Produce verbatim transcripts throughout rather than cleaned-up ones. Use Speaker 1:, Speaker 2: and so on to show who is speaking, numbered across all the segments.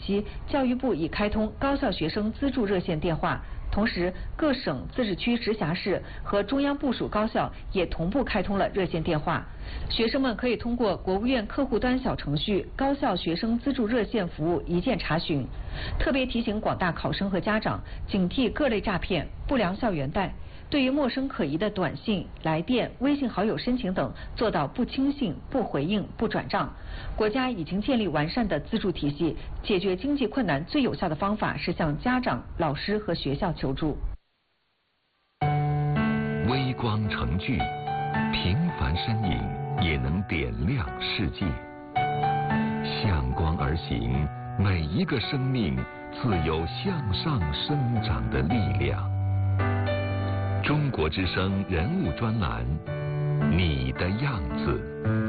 Speaker 1: 期，教育部已开通高校学生资助热线电话。同时，各省、自治区、直辖市和中央部属高校也同步开通了热线电话。学生们可以通过国务院客户端小程序“高校学生资助热线”服务一键查询。特别提醒广大考生和家长，警惕各类诈骗、不良校园贷。对于陌生可疑的短信、来电、微信好友申请等，做到不轻信、不回应、不转账。国家已经建立完善的资助体系，解决经济困难最有效的方法是向家长、老师和学校求助。
Speaker 2: 微光成炬，平凡身影也能点亮世界。向光而行，每一个生命自有向上生长的力量。中国之声人物专栏，你的样子。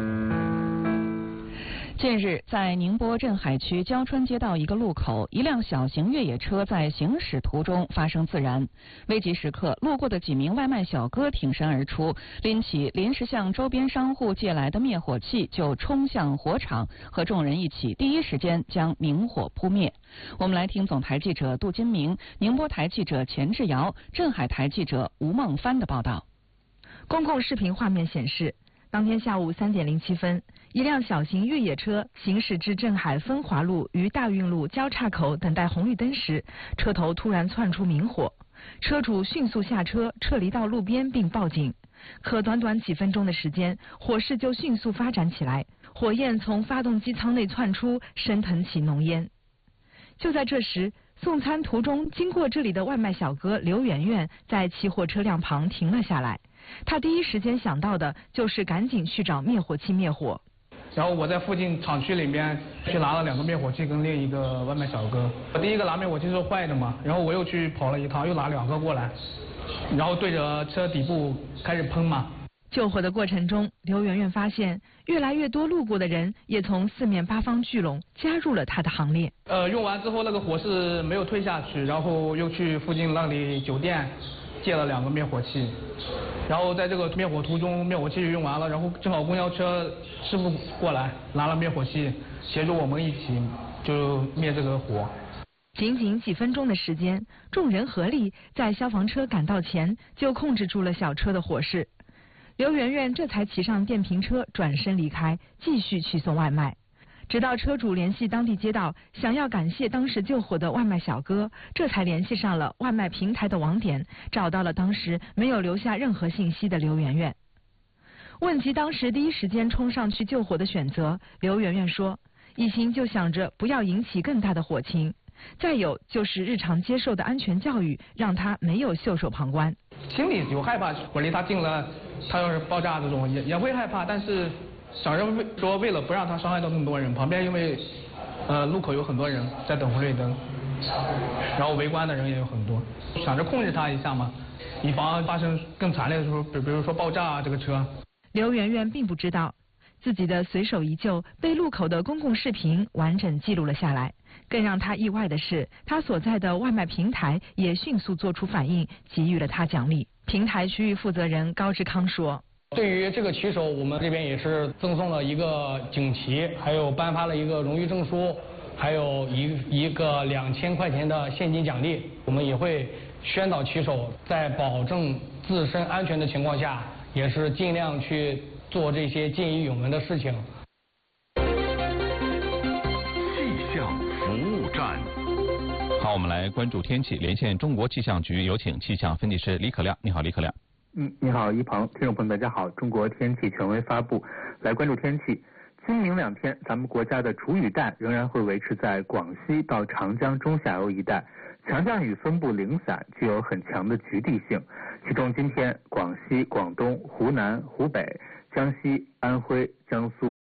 Speaker 3: 近日，在宁波镇海区焦川街道一个路口，一辆小型越野车在行驶途中发生自燃。危急时刻，路过的几名外卖小哥挺身而出，拎起临时向周边商户借来的灭火器，就冲向火场，和众人一起第一时间将明火扑灭。我们来听总台记者杜金明、宁波台记者钱志尧、镇海台记者吴梦帆的报道。
Speaker 4: 公共视频画面显示，当天下午三点零七分，一辆小型越野车行驶至镇海分华路与大运路交叉口等待红绿灯时，车头突然窜出明火，车主迅速下车撤离到路边并报警。可短短几分钟的时间，火势就迅速发展起来，火焰从发动机舱内窜出，升腾起浓烟。就在这时，送餐途中经过这里的外卖小哥刘媛媛在起火车辆旁停了下来。他第一时间想到的就是赶紧去找灭火器灭火。
Speaker 5: 然后我在附近厂区里面去拿了两个灭火器跟另一个外卖小哥。我第一个拿灭火器是坏的嘛，然后我又去跑了一趟，又拿两个过来，然后对着车底部开始喷嘛。
Speaker 4: 救火的过程中，刘媛媛发现越来越多路过的人也从四面八方聚拢，加入了她的行列。
Speaker 5: 呃，用完之后那个火势没有退下去，然后又去附近那里酒店借了两个灭火器，然后在这个灭火途中，灭火器就用完了，然后正好公交车师傅过来拿了灭火器，协助我们一起就灭这个火。
Speaker 4: 仅仅几分钟的时间，众人合力在消防车赶到前就控制住了小车的火势。刘媛媛这才骑上电瓶车转身离开，继续去送外卖。直到车主联系当地街道，想要感谢当时救火的外卖小哥，这才联系上了外卖平台的网点，找到了当时没有留下任何信息的刘媛媛。问及当时第一时间冲上去救火的选择，刘媛媛说，一心就想着不要引起更大的火情，再有就是日常接受的安全教育，让她没有袖手旁观。
Speaker 5: 心里有害怕，火离他近了，他要是爆炸这种也也会害怕，但是想着为说为了不让他伤害到更多人，旁边因为呃路口有很多人在等红绿灯，然后围观的人也有很多，想着控制他一下嘛，以防发生更惨烈的时候，比比如说爆炸啊这个车。
Speaker 4: 刘媛媛并不知道，自己的随手一救被路口的公共视频完整记录了下来。更让他意外的是，他所在的外卖平台也迅速做出反应，给予了他奖励。平台区域负责人高志康说，
Speaker 6: 对于这个骑手，我们这边也是赠送了一个锦旗，还有颁发了一个荣誉证书，还有一一个两千块钱的现金奖励。我们也会宣导骑手在保证自身安全的情况下，也是尽量去做这些见义勇为的事情。
Speaker 7: 好，我们来关注天气，连线中国气象局，有请气象分析师李可亮。你好，李可亮。
Speaker 8: 嗯，你好，一鹏，听众朋友大家好，中国天气权威发布，来关注天气。今明两天，咱们国家的主雨带仍然会维持在广西到长江中下游一带，强降雨分布零散，具有很强的局地性。其中今天，广西、广东、湖南、湖北、江西、安徽、江苏、